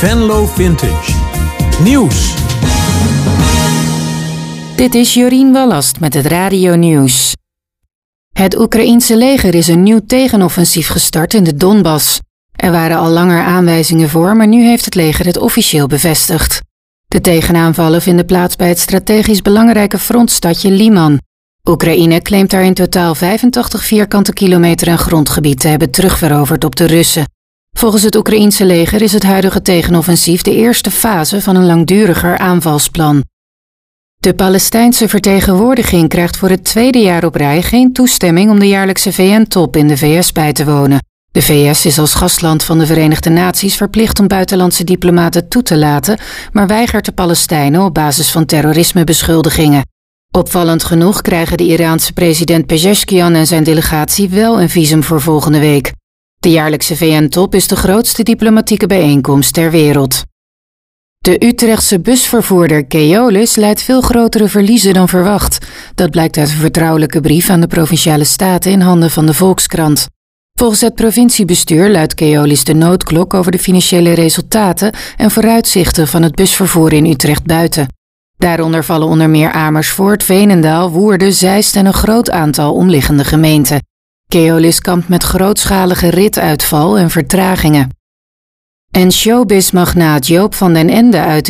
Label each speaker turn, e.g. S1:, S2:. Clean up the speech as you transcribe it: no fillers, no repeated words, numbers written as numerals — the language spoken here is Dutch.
S1: Venlo Vintage. Nieuws.
S2: Dit is Jorien Wallast met het Radio Nieuws. Het Oekraïense leger is een nieuw tegenoffensief gestart in de Donbass. Er waren al langer aanwijzingen voor, maar nu heeft het leger het officieel bevestigd. De tegenaanvallen vinden plaats bij het strategisch belangrijke frontstadje Liman. Oekraïne claimt daar in totaal 85 vierkante kilometer aan grondgebied te hebben terugveroverd op de Russen. Volgens het Oekraïense leger is het huidige tegenoffensief de eerste fase van een langduriger aanvalsplan. De Palestijnse vertegenwoordiging krijgt voor het tweede jaar op rij geen toestemming om de jaarlijkse VN-top in de VS bij te wonen. De VS is als gastland van de Verenigde Naties verplicht om buitenlandse diplomaten toe te laten, maar weigert de Palestijnen op basis van terrorismebeschuldigingen. Opvallend genoeg krijgen de Iraanse president Pezeshkian en zijn delegatie wel een visum voor volgende week. De jaarlijkse VN-top is de grootste diplomatieke bijeenkomst ter wereld. De Utrechtse busvervoerder Keolis lijdt veel grotere verliezen dan verwacht. Dat blijkt uit een vertrouwelijke brief aan de Provinciale Staten in handen van de Volkskrant. Volgens het provinciebestuur luidt Keolis de noodklok over de financiële resultaten en vooruitzichten van het busvervoer in Utrecht buiten. Daaronder vallen onder meer Amersfoort, Veenendaal, Woerden, Zeist en een groot aantal omliggende gemeenten. Keolis kampt met grootschalige rituitval en vertragingen. En showbiz-magnaat Joop van den Ende uit